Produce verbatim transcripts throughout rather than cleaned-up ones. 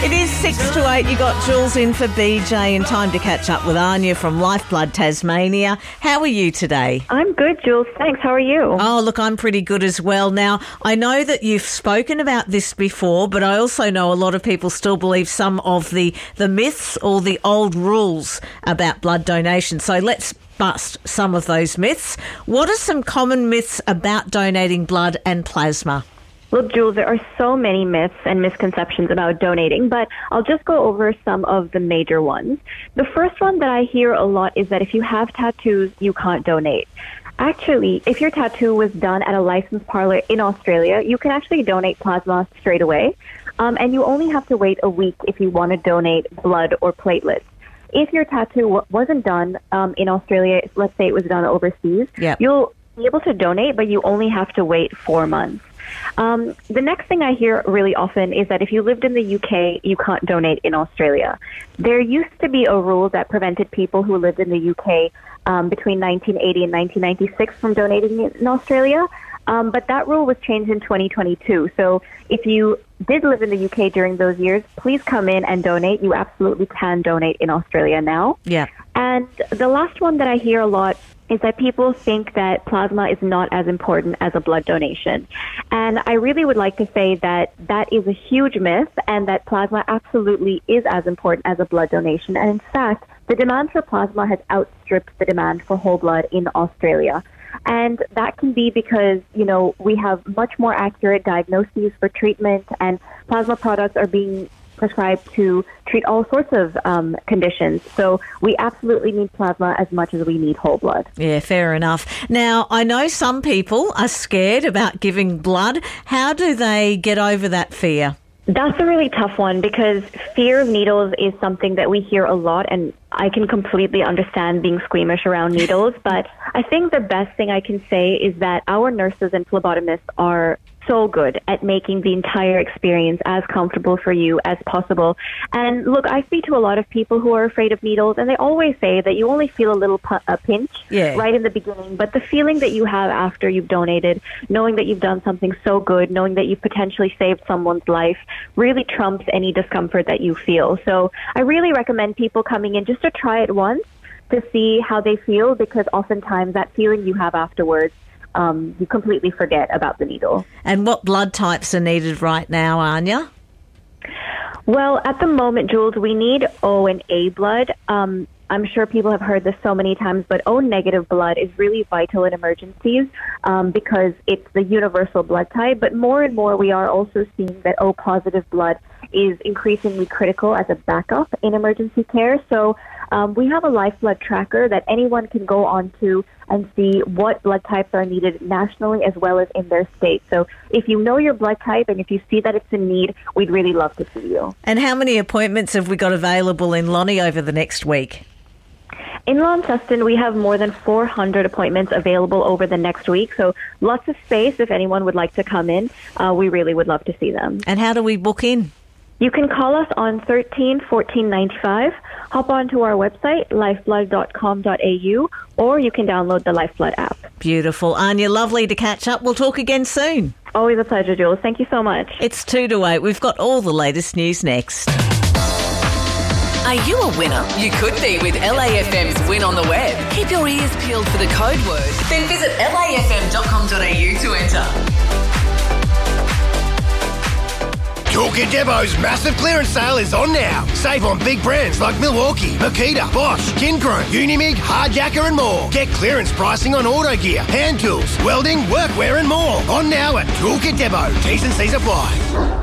It is six to eight. You got Jules in for B J and time to catch up with Anya from Lifeblood Tasmania. How are you today? I'm good, Jules. Thanks. How are you? Oh, look, I'm pretty good as well. Now, I know that you've spoken about this before, but I also know a lot of people still believe some of the, the myths or the old rules about blood donation. So let's bust some of those myths. What are some common myths about donating blood and plasma? Look, Jules, there are so many myths and misconceptions about donating, but I'll just go over some of the major ones. The first one that I hear a lot is that if you have tattoos, you can't donate. Actually, if your tattoo was done at a licensed parlor in Australia, you can actually donate plasma straight away, um, and you only have to wait a week if you want to donate blood or platelets. If your tattoo w- wasn't done um, in Australia, let's say it was done overseas, yep. You'll be able to donate, but you only have to wait four months. Um, the next thing I hear really often is that if you lived in the U K, you can't donate in Australia. There used to be a rule that prevented people who lived in the U K um, between nineteen eighty and nineteen ninety-six from donating in Australia, um, but that rule was changed in twenty twenty-two. So if you did live in the U K during those years, please come in and donate. You absolutely can donate in Australia now. Yeah. And the last one that I hear a lot is that people think that plasma is not as important as a blood donation. And I really would like to say that that is a huge myth and that plasma absolutely is as important as a blood donation. And in fact, the demand for plasma has outstripped the demand for whole blood in Australia. And that can be because, you know, we have much more accurate diagnoses for treatment, and plasma products are being prescribed to treat all sorts of um, conditions. So we absolutely need plasma as much as we need whole blood. Yeah, fair enough. Now, I know some people are scared about giving blood. How do they get over that fear? That's a really tough one because fear of needles is something that we hear a lot, and I can completely understand being squeamish around needles. But I think the best thing I can say is that our nurses and phlebotomists are so good at making the entire experience as comfortable for you as possible. And look, I speak to a lot of people who are afraid of needles, and they always say that you only feel a little pu- a pinch yeah. right in the beginning, but the feeling that you have after you've donated, knowing that you've done something so good, knowing that you've potentially saved someone's life, really trumps any discomfort that you feel. So I really recommend people coming in just to try it once to see how they feel, because oftentimes that feeling you have afterwards, Um, you completely forget about the needle. And what blood types are needed right now, Anya? Well, at the moment, Jules, we need O and A blood. Um, I'm sure people have heard this so many times, but O negative blood is really vital in emergencies um, because it's the universal blood type. But more and more, we are also seeing that O positive blood is increasingly critical as a backup in emergency care. So um, we have a Lifeblood tracker that anyone can go onto and see what blood types are needed nationally as well as in their state. So if you know your blood type and if you see that it's in need, we'd really love to see you. And how many appointments have we got available in Lonnie over the next week? In Launceston, we have more than four hundred appointments available over the next week, so lots of space if anyone would like to come in. Uh, we really would love to see them. And how do we book in? You can call us on thirteen fourteen ninety-five, hop onto our website, lifeblood dot com dot a u, or you can download the Lifeblood app. Beautiful. Anya, lovely to catch up. We'll talk again soon. Always a pleasure, Jules. Thank you so much. It's two to eight. We've got all the latest news next. Are you a winner? You could be with L A F M's Win on the Web. Keep your ears peeled for the code word. Then visit L A F M dot com dot a u to enter. Toolkit Depot's massive clearance sale is on now. Save on big brands like Milwaukee, Makita, Bosch, Kincrone, Unimig, Hardjacker and more. Get clearance pricing on auto gear, hand tools, welding, workwear and more. On now at Toolkit Depot. T's and C's apply.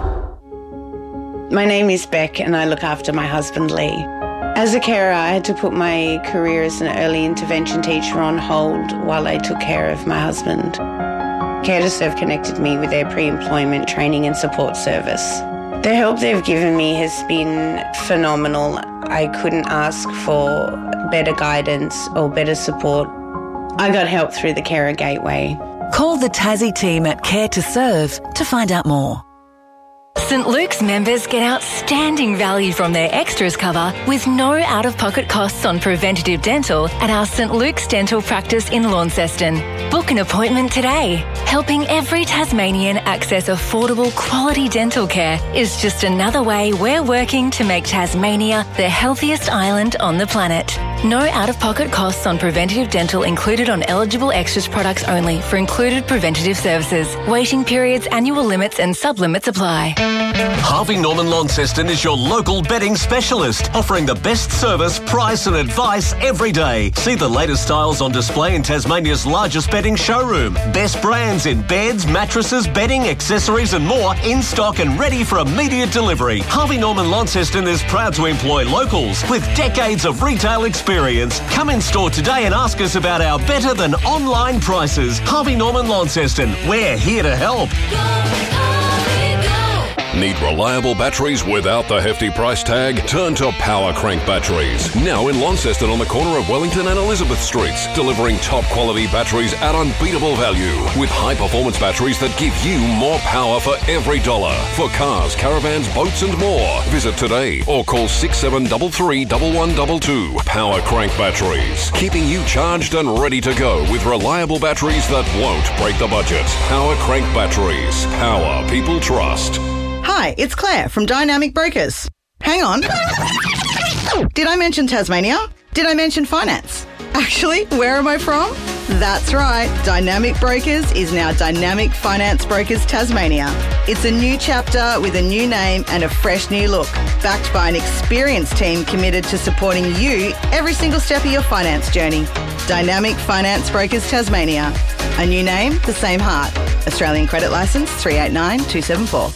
My name is Beck and I look after my husband Lee. As a carer, I had to put my career as an early intervention teacher on hold while I took care of my husband. Care to Serve connected me with their pre-employment training and support service. The help they've given me has been phenomenal. I couldn't ask for better guidance or better support. I got help through the Carer Gateway. Call the Tassie team at Care to Serve to find out more. St Luke's members get outstanding value from their extras cover with no out-of-pocket costs on preventative dental at our St Luke's Dental practice in Launceston. Book an appointment today. Helping every Tasmanian access affordable, quality dental care is just another way we're working to make Tasmania the healthiest island on the planet. No out-of-pocket costs on preventative dental included on eligible extras products only for included preventative services. Waiting periods, annual limits and sub-limits apply. Harvey Norman Launceston is your local bedding specialist, offering the best service, price and advice every day. See the latest styles on display in Tasmania's largest bedding showroom. Best brands in beds, mattresses, bedding, accessories and more in stock and ready for immediate delivery. Harvey Norman Launceston is proud to employ locals with decades of retail experience. Come in store today and ask us about our better than online prices. Harvey Norman Launceston, we're here to help. Need reliable batteries without the hefty price tag? Turn to Power Crank Batteries. Now in Launceston on the corner of Wellington and Elizabeth Streets, delivering top quality batteries at unbeatable value with high performance batteries that give you more power for every dollar. For cars, caravans, boats and more. Visit today or call six seven three three, one one two two. Power Crank Batteries. Keeping you charged and ready to go with reliable batteries that won't break the budget. Power Crank Batteries. Power people trust. Hi, it's Claire from Dynamic Brokers. Hang on. Did I mention Tasmania? Did I mention finance? Actually, where am I from? That's right, Dynamic Brokers is now Dynamic Finance Brokers Tasmania. It's a new chapter with a new name and a fresh new look, backed by an experienced team committed to supporting you every single step of your finance journey. Dynamic Finance Brokers Tasmania. A new name, the same heart. Australian credit licence three eight nine two seven four.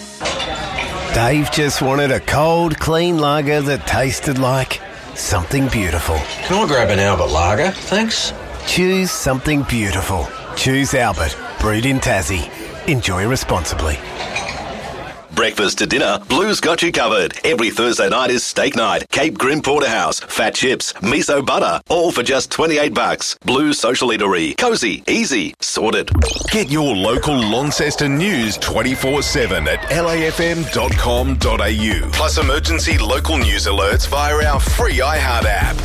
Dave just wanted a cold, clean lager that tasted like something beautiful. Can I grab an Albert lager, thanks? Choose something beautiful. Choose Albert. Brewed in Tassie. Enjoy responsibly. Breakfast to dinner, Blue's got you covered. Every Thursday night is steak night. Cape Grim Porterhouse, fat chips, miso butter, all for just twenty-eight bucks. Blue's Social Eatery. Cozy, easy, sorted. Get your local Launceston news twenty-four seven at L A F M dot com dot A U. Plus emergency local news alerts via our free iHeart app.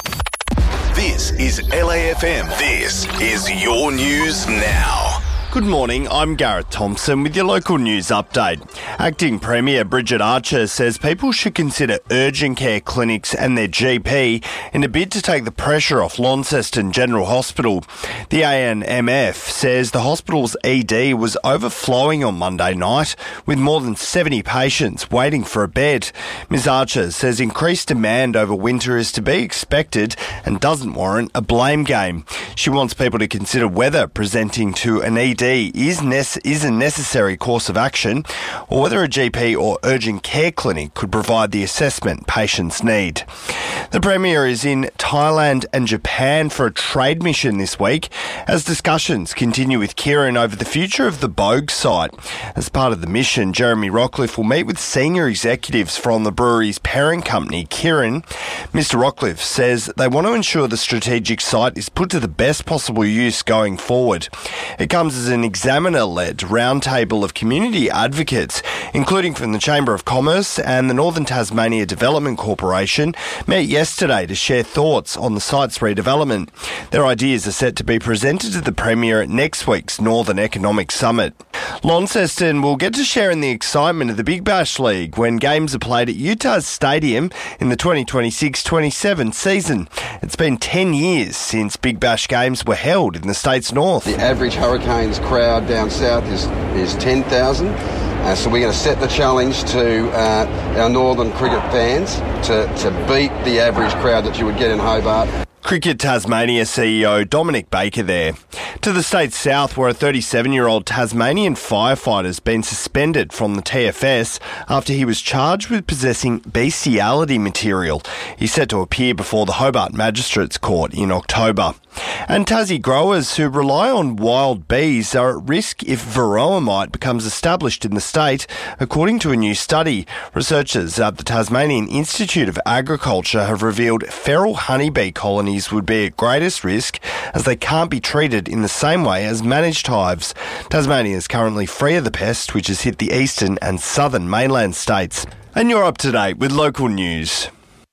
This is L A F M. This is your news now. Good morning, I'm Gareth Thompson with your local news update. Acting Premier Bridget Archer says people should consider urgent care clinics and their G P in a bid to take the pressure off Launceston General Hospital. The A N M F says the hospital's E D was overflowing on Monday night with more than seventy patients waiting for a bed. Miz Archer says increased demand over winter is to be expected and doesn't warrant a blame game. She wants people to consider whether presenting to an E D is, nece- is a necessary course of action or whether a G P or urgent care clinic could provide the assessment patients need. The Premier is in Thailand and Japan for a trade mission this week as discussions continue with Kirin over the future of the Bogue site. As part of the mission, Jeremy Rockcliffe will meet with senior executives from the brewery's parent company, Kirin. Mister Rockcliffe says they want to ensure the strategic site is put to the best possible use going forward. It comes as an examiner-led roundtable of community advocates, including from the Chamber of Commerce and the Northern Tasmania Development Corporation, met yesterday to share thoughts on the site's redevelopment. Their ideas are set to be presented to the Premier at next week's Northern Economic Summit. Launceston will get to share in the excitement of the Big Bash League when games are played at Utah's Stadium in the twenty twenty-six twenty-seven season. It's been ten years since Big Bash games were held in the state's north. The average Hurricanes crowd down south is, is ten thousand. Uh, so we're going to set the challenge to uh, our northern cricket fans to, to beat the average crowd that you would get in Hobart. Cricket Tasmania C E O Dominic Baker there. To the state's south, where a thirty-seven-year-old Tasmanian firefighter has been suspended from the T F S after he was charged with possessing bestiality material. He's set to appear before the Hobart Magistrates Court in October. And Tassie growers who rely on wild bees are at risk if varroa mite becomes established in the state, according to a new study. Researchers at the Tasmanian Institute of Agriculture have revealed feral honeybee colonies would be at greatest risk as they can't be treated in the same way as managed hives. Tasmania is currently free of the pest, which has hit the eastern and southern mainland states. And you're up to date with local news.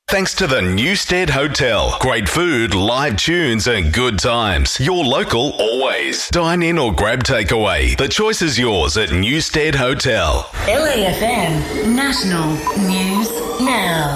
Thanks to the Newstead Hotel. Great food, live tunes and good times. Your local always. Dine in or grab takeaway. The choice is yours at Newstead Hotel. L A F M National News Now.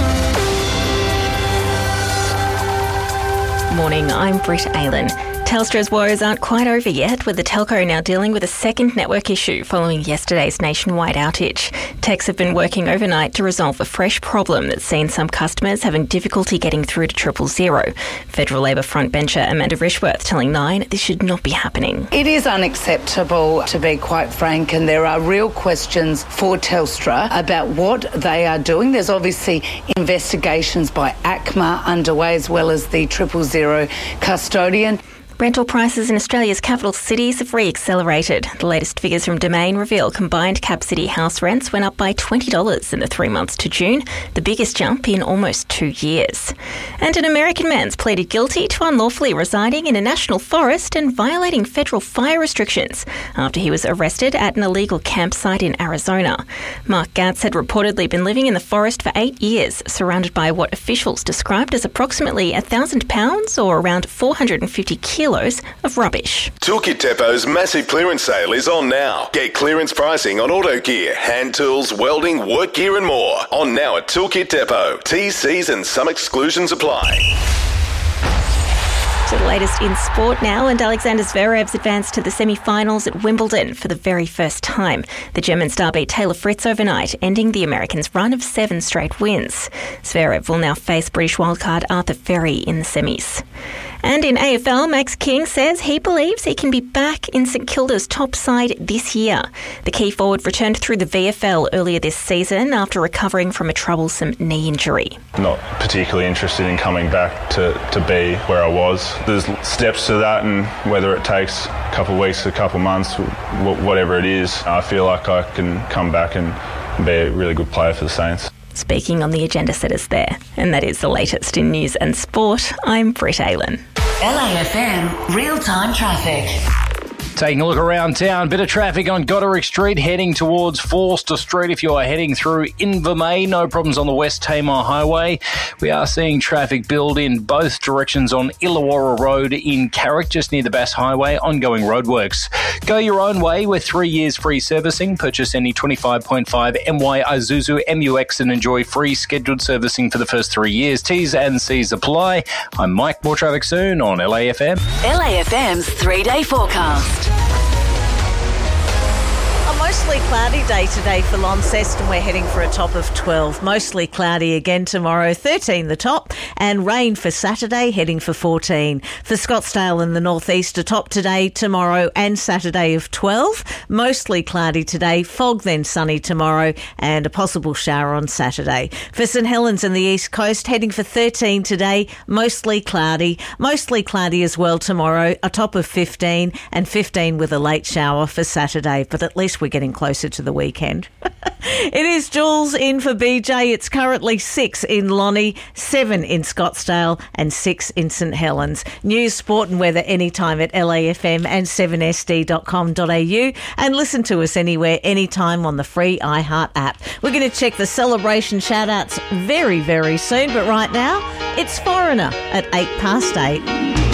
Morning, I'm Britt Aylan. Telstra's woes aren't quite over yet, with the telco now dealing with a second network issue following yesterday's nationwide outage. Techs have been working overnight to resolve a fresh problem that's seen some customers having difficulty getting through to triple zero. Federal Labor frontbencher Amanda Rishworth telling Nine this should not be happening. It is unacceptable, to be quite frank, and there are real questions for Telstra about what they are doing. There's obviously investigations by A C M A underway, as well as the triple zero custodian. Rental prices in Australia's capital cities have re-accelerated. The latest figures from Domain reveal combined cap city house rents went up by twenty dollars in the three months to June, the biggest jump in almost two years. And an American man's pleaded guilty to unlawfully residing in a national forest and violating federal fire restrictions after he was arrested at an illegal campsite in Arizona. Mark Gatz had reportedly been living in the forest for eight years, surrounded by what officials described as approximately one thousand pounds or around four hundred fifty kilos of rubbish. Toolkit Depot's massive clearance sale is on now. Get clearance pricing on auto gear, hand tools, welding, work gear and more. On now at Toolkit Depot. T's, C's and some exclusions apply. To the latest in sport now, and Alexander Zverev's advanced to the semi-finals at Wimbledon for the very first time. The German star beat Taylor Fritz overnight, ending the American's run of seven straight wins. Zverev will now face British wildcard Arthur Ferry in the semis. And in A F L, Max King says he believes he can be back in St Kilda's top side this year. The key forward returned through the V F L earlier this season after recovering from a troublesome knee injury. Not particularly interested in coming back to, to be where I was. There's steps to that, and whether it takes a couple of weeks, a couple of months, whatever it is, I feel like I can come back and be a really good player for the Saints. Speaking on the agenda setters there. And that is the latest in news and sport. I'm Britt Aylan. L A F M real-time traffic. Taking a look around town, bit of traffic on Goderic Street heading towards Forster Street. If you are heading through Invermay, no problems on the West Tamar Highway. We are seeing traffic build in both directions on Illawarra Road in Carrick, just near the Bass Highway, ongoing roadworks. Go your own way with three years free servicing. Purchase any twenty-five point five M Y Isuzu M U X and enjoy free scheduled servicing for the first three years. T's and C's apply. I'm Mike. More traffic soon on L A F M. L A F M's three-day forecast. A mostly cloudy day today for Launceston. We're heading for a top of twelve. Mostly cloudy again tomorrow, thirteen the top, and rain for Saturday, heading for fourteen. For Scottsdale in the northeast, a top today, tomorrow and Saturday of twelve. Mostly cloudy today, fog then sunny tomorrow, and a possible shower on Saturday. For St Helens in the east coast, heading for thirteen today, mostly cloudy. Mostly cloudy as well tomorrow, a top of fifteen, and fifteen with a late shower for Saturday. But at least we're getting closer to the weekend. It is Jules in for B J. It's currently six in Lonnie, seven in Scottsdale and six in St Helens. News, sport and weather anytime at L A F M and seven S D dot com dot A U, and listen to us anywhere, anytime on the free iHeart app. We're going to check the celebration shout-outs very, very soon, but right now it's Foreigner at eight past eight.